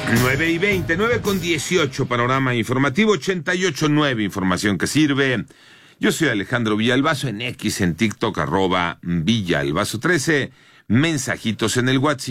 9:20, 9:18, panorama informativo, 88.9, información que sirve. Yo soy Alejandro Villalbazo, en X, en TikTok, @Villalbazo13, mensajitos en el WhatsApp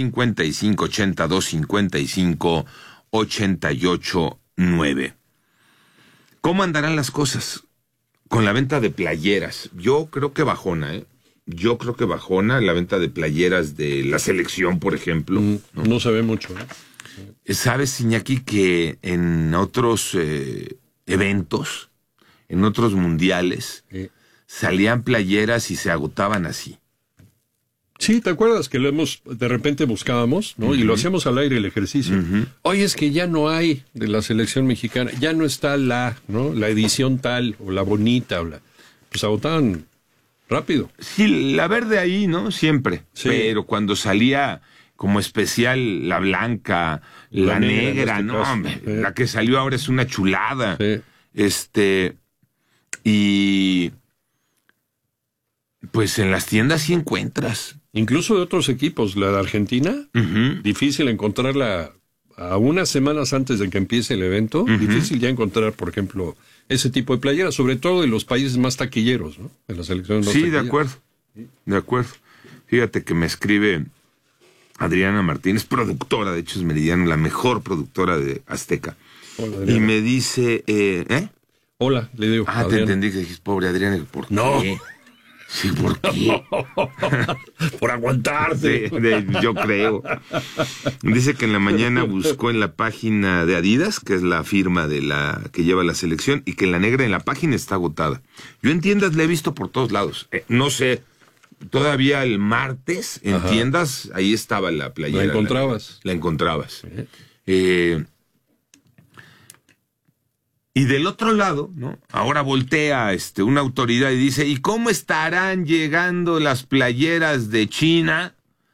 5582558889. ¿Cómo andarán las cosas con la venta de playeras? Yo creo que bajona, la venta de playeras de la selección, por ejemplo. No se ve mucho, ¿Sabes, Iñaki, que en otros eventos, en otros mundiales, salían playeras y se agotaban así? Sí, ¿te acuerdas que de repente buscábamos, ¿no? Y lo hacíamos al aire el ejercicio. Oye, es que ya no hay de la selección mexicana, ya no está la edición tal, o la bonita, pues agotaban rápido. Sí, la verde ahí, ¿no? Siempre. Sí. Pero cuando salía como especial la blanca, la negra, ¿no? Hombre, la que salió ahora es una chulada. Sí. Y pues en las tiendas sí encuentras. Incluso de otros equipos, la de Argentina, difícil encontrarla a unas semanas antes de que empiece el evento, difícil ya encontrar, por ejemplo, ese tipo de playeras, sobre todo en los países más taquilleros, ¿no? En la selección. Sí, de acuerdo. Fíjate que me escribe Adriana Martínez, productora, de hecho es Meridiano, la mejor productora de Azteca. Hola, y me dice, Hola, le digo. Adriana. Te entendí que dijiste, pobre Adriana, ¿por qué? No. Sí, ¿por qué? Por aguantarte. Yo creo. Dice que en la mañana buscó en la página de Adidas, que es la firma de la que lleva la selección, y que la negra en la página está agotada. Yo en tiendas la he visto por todos lados. No sé, todavía el martes en tiendas, ahí estaba la playera. ¿La encontrabas? La encontrabas. Y del otro lado, ¿no? Ahora voltea una autoridad y dice, ¿y cómo estarán llegando las playeras de China?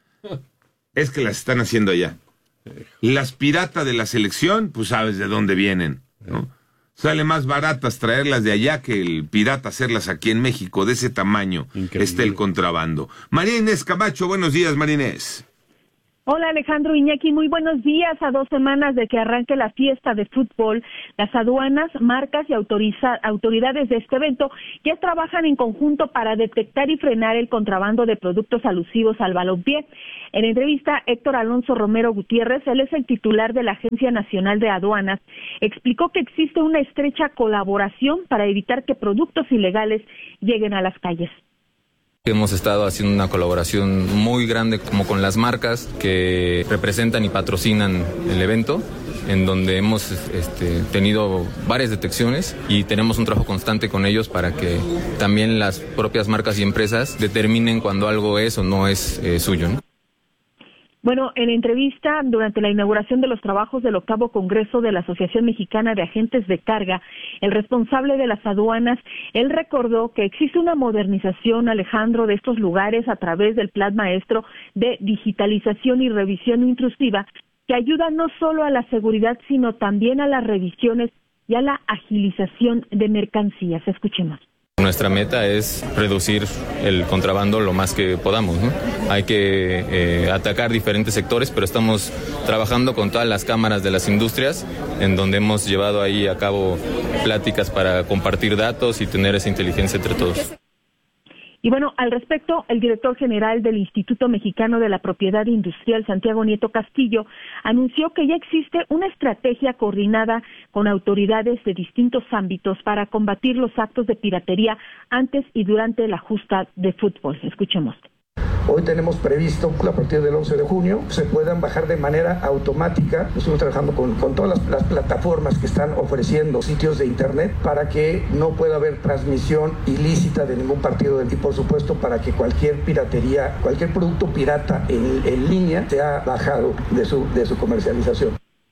Es que las están haciendo allá. Las piratas de la selección, pues sabes de dónde vienen, ¿no? Sale más baratas traerlas de allá que el pirata hacerlas aquí en México. De ese tamaño está el contrabando. María Inés Camacho, buenos días, María Inés. Hola Alejandro, Iñaki, muy buenos días. A 2 semanas de que arranque la fiesta de fútbol, las aduanas, marcas y autoridades de este evento ya trabajan en conjunto para detectar y frenar el contrabando de productos alusivos al balompié. En entrevista, Héctor Alonso Romero Gutiérrez, él es el titular de la Agencia Nacional de Aduanas, explicó que existe una estrecha colaboración para evitar que productos ilegales lleguen a las calles. Hemos estado haciendo una colaboración muy grande como con las marcas que representan y patrocinan el evento, en donde hemos tenido varias detecciones y tenemos un trabajo constante con ellos para que también las propias marcas y empresas determinen cuando algo es o no es suyo, ¿no? Bueno, en entrevista durante la inauguración de los trabajos del 8º Congreso de la Asociación Mexicana de Agentes de Carga, el responsable de las aduanas, él recordó que existe una modernización, Alejandro, de estos lugares a través del plan maestro de digitalización y revisión intrusiva, que ayuda no solo a la seguridad, sino también a las revisiones y a la agilización de mercancías. Escuchemos. Nuestra meta es reducir el contrabando lo más que podamos, ¿no? Hay que atacar diferentes sectores, pero estamos trabajando con todas las cámaras de las industrias, en donde hemos llevado ahí a cabo pláticas para compartir datos y tener esa inteligencia entre todos. Y bueno, al respecto, el director general del Instituto Mexicano de la Propiedad Industrial, Santiago Nieto Castillo, anunció que ya existe una estrategia coordinada con autoridades de distintos ámbitos para combatir los actos de piratería antes y durante la justa de fútbol. Escuchemos. Hoy tenemos previsto que a partir del 11 de junio se puedan bajar de manera automática. Estamos trabajando con todas las plataformas que están ofreciendo sitios de internet para que no pueda haber transmisión ilícita de ningún partido y por supuesto para que cualquier piratería, cualquier producto pirata en línea sea bajado de su comercialización.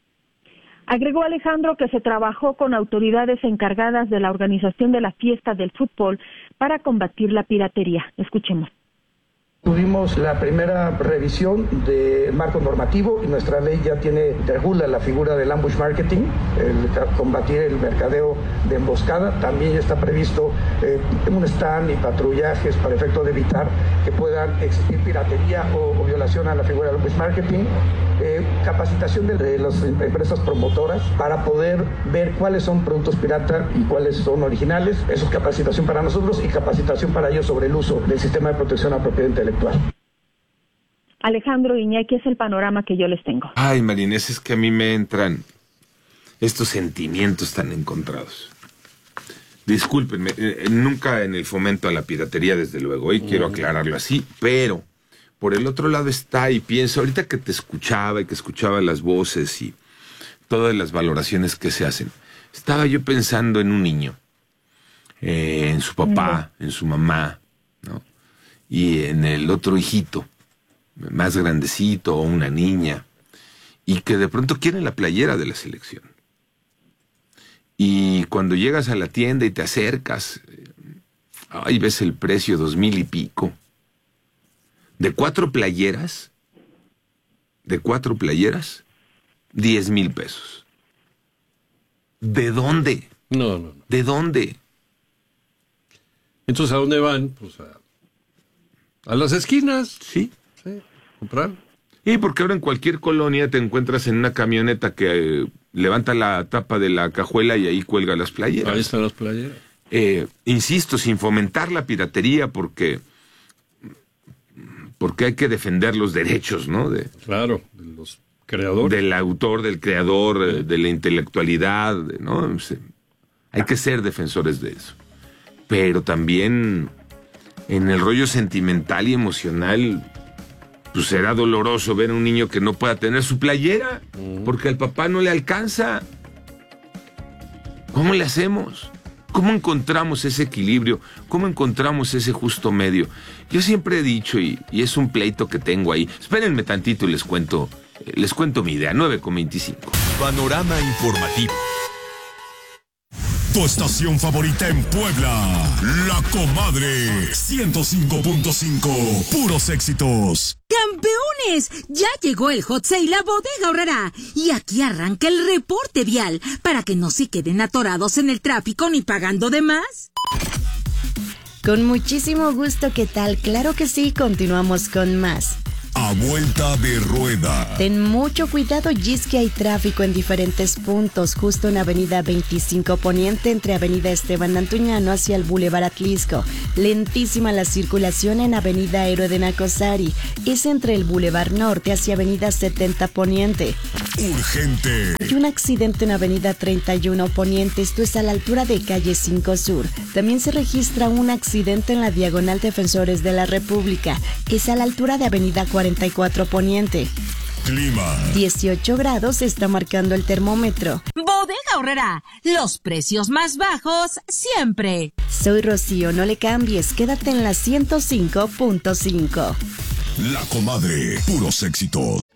Agregó Alejandro que se trabajó con autoridades encargadas de la organización de la fiesta del fútbol para combatir la piratería. Escuchemos. Tuvimos la primera revisión del marco normativo y nuestra ley ya regula la figura del ambush marketing, combatir el mercadeo de emboscada. También ya está previsto un stand y patrullajes para efecto de evitar que puedan existir piratería o violación a la figura del ambush marketing. capacitación de las empresas promotoras para poder ver cuáles son productos pirata y cuáles son originales. Eso es capacitación para nosotros y capacitación para ellos sobre el uso del sistema de protección a la propiedad intelectual. Alejandro, Iñaki, es el panorama que yo les tengo. Ay, Marinés, es que a mí me entran estos sentimientos tan encontrados. Discúlpenme, nunca en el fomento a la piratería, desde luego, y quiero aclararlo así, pero por el otro lado está, y pienso, ahorita que te escuchaba y que escuchaba las voces y todas las valoraciones que se hacen, estaba yo pensando en un niño, en su papá, en su mamá, ¿no? Y en el otro hijito, más grandecito, o una niña, y que de pronto quieren la playera de la selección. Y cuando llegas a la tienda y te acercas, ahí ves el precio, 2,000 y pico. De 4 playeras, 10,000 pesos. ¿De dónde? No. ¿De dónde? Entonces, ¿a dónde van? Pues a las esquinas. Sí. Comprar. Y porque ahora en cualquier colonia te encuentras en una camioneta que levanta la tapa de la cajuela y ahí cuelga las playeras. Ahí están las playeras. Insisto, sin fomentar la piratería, porque hay que defender los derechos, ¿no? Claro, de los creadores. Del autor, del creador, de la intelectualidad, ¿no? Hay que ser defensores de eso. Pero también en el rollo sentimental y emocional, pues será doloroso ver a un niño que no pueda tener su playera porque al papá no le alcanza. ¿Cómo le hacemos? ¿Cómo encontramos ese equilibrio? ¿Cómo encontramos ese justo medio? Yo siempre he dicho, y es un pleito que tengo ahí, espérenme tantito y les cuento mi idea, 9:25. Panorama informativo. Tu estación favorita en Puebla, La Comadre 105.5, puros éxitos. ¡Campeones! Ya llegó el Hot Sale a Bodega Aurrerá. Y aquí arranca el reporte vial para que no se queden atorados en el tráfico ni pagando de más. Con muchísimo gusto, ¿qué tal? Claro que sí, continuamos con más. A vuelta de rueda. Ten mucho cuidado, y es que hay tráfico en diferentes puntos, justo en Avenida 25 Poniente, entre Avenida Esteban Antuñano hacia el Boulevard Atlisco. Lentísima la circulación en Avenida Héroe de Nacosari. Es entre el Boulevard Norte hacia Avenida 70 Poniente. Urgente. Hay un accidente en Avenida 31 Poniente, esto es a la altura de Calle 5 Sur. También se registra un accidente en la Diagonal Defensores de la República, es a la altura de Avenida 44 Poniente. Clima. 18 grados está marcando el termómetro. Bodega Aurrerá, los precios más bajos siempre. Soy Rocío, no le cambies, quédate en la 105.5. La Comadre, puros éxitos.